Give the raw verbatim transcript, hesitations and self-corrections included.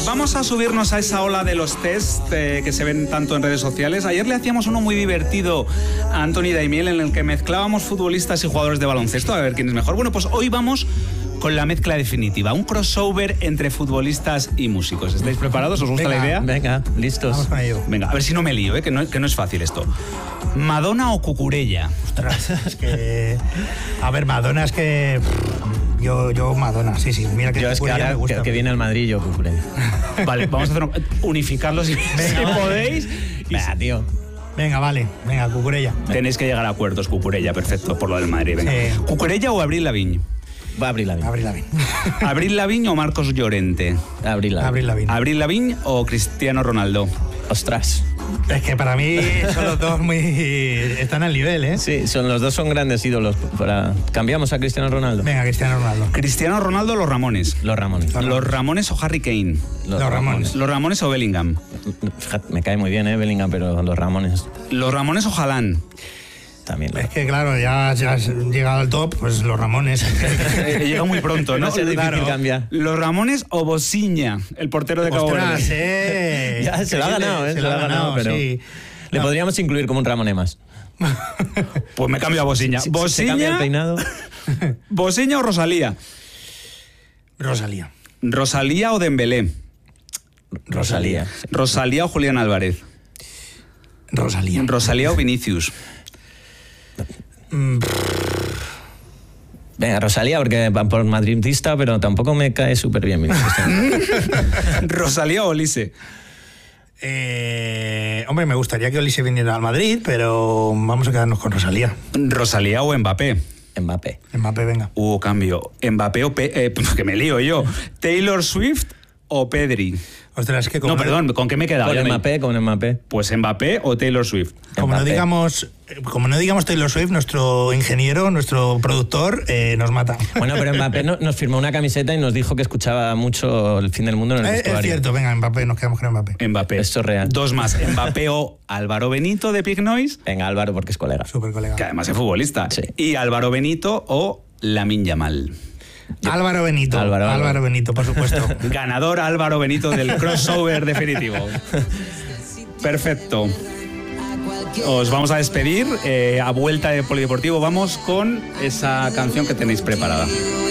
vamos a subirnos a esa ola de los test eh, que se ven tanto en redes sociales. Ayer le hacíamos uno muy divertido a Anthony Daimiel en el que mezclábamos futbolistas y jugadores de baloncesto a ver quién es mejor. Bueno, pues hoy vamos con la mezcla definitiva, un crossover entre futbolistas y músicos. ¿Estáis preparados? ¿Os gusta venga, la idea? Venga, listos. Vamos con ello. Venga, a ver si no me lío, ¿eh? que, no, que no es fácil esto. ¿Madonna o Cucurella? Ostras, es que... A ver, Madonna es que... Yo, yo Madonna, sí, sí. Mira que Yo es que ahora me gusta. que, que viene el Madrid, yo Cucurella. Vale, vamos a hacer un- unificarlos si, Venga, si vale. podéis. Y Venga, tío. Venga, vale. Venga, Cucurella. tenéis que llegar a acuerdos, Cucurella, perfecto, por lo del Madrid. Venga. Sí. ¿Cucurella o Avril Lavigne? Va a abrir la vida. Abril Lavigne. ¿Avril Lavigne o Marcos Llorente? Abril la Abril Lavigne. ¿Avril Lavigne o Cristiano Ronaldo? Ostras. Es que para mí son los dos muy... Están al nivel, ¿eh? Sí, son, los dos son grandes ídolos. Para... Cambiamos a Cristiano Ronaldo. Venga, Cristiano Ronaldo. ¿Cristiano Ronaldo o los Ramones? Los Ramones. ¿Los Ramones o Harry Kane? Los, Los Ramones. ¿Los Ramones o Bellingham? Fíjate, me cae muy bien, ¿eh? Bellingham, pero los Ramones ¿Los Ramones o Haaland? también. Es que claro, ya, ya has llegado al top, pues los Ramones. He llegado muy pronto, ¿no? Va a ser difícil Claro. cambiar. ¿Los Ramones o Bosiña, el portero de Cabo Ostras, Verde? eh. Ya se lo ha ganado, ¿eh? Se lo ha ganado, pero sí. le No. podríamos incluir como un Ramone más. Pues me cambio a Bosiña. Si- si se cambia el ¿Bosiña, peinado. Bosiña o Rosalía? Rosalía. ¿Rosalía o Dembélé? Rosalía. ¿Rosalía o Julián Álvarez? Rosalía. ¿Rosalía o Vinicius? Mm, Venga, Rosalía, porque va por madridista, pero tampoco me cae súper bien. ¿Rosalía o Olise? eh, hombre, me gustaría que Olise viniera al Madrid, pero vamos a quedarnos con Rosalía. ¿Rosalía o Mbappé? Mbappé. Mbappé, venga. Hubo cambio. ¿Mbappé o Pe eh, que me lío yo? ¿Taylor Swift o Pedri? Ostras, es que como No, perdón, ¿con qué me he quedado? Con Ya me- Mbappé, con Mbappé. Pues Mbappé o Taylor Swift. Como no Mbappé. digamos, como no digamos Taylor Swift, nuestro ingeniero, nuestro productor, eh, nos mata. Bueno, pero Mbappé no- nos firmó una camiseta y nos dijo que escuchaba mucho El fin del mundo en el Eh, es vestuario. cierto, venga, Mbappé, nos quedamos con Mbappé. Mbappé. Esto es real. Dos más. Mbappé o Álvaro Benito de Pig Noise, Venga, Álvaro, porque es colega. Súper colega. que además es futbolista. Sí. Y Álvaro Benito o Lamine Yamal. Álvaro Benito. Álvaro, Álvaro, Álvaro. Benito, por supuesto. Ganador Álvaro Benito del crossover definitivo. Perfecto. Os vamos a despedir. Eh, a vuelta de Polideportivo vamos con esa canción que tenéis preparada.